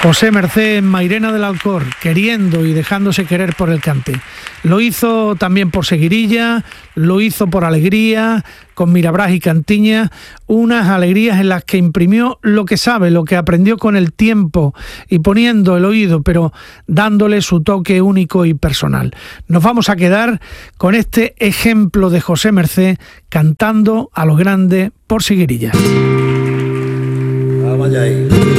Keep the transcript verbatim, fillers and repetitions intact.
José Mercé en Mairena del Alcor, queriendo y dejándose querer por el cante. Lo hizo también por Seguirilla, lo hizo por Alegría, con Mirabrás y Cantiña, unas alegrías en las que imprimió lo que sabe, lo que aprendió con el tiempo y poniendo el oído, pero dándole su toque único y personal. Nos vamos a quedar con este ejemplo de José Mercé cantando a lo grande por Seguirilla. Ah, vaya ahí.